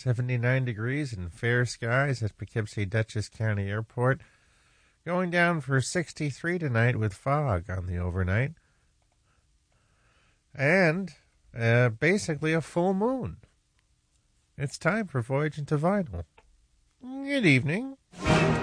79 degrees and fair skies at Poughkeepsie Dutchess County Airport. Going down for 63 tonight with fog on the overnight. And basically a full moon. It's time for Voyage into Vinyl. Good evening.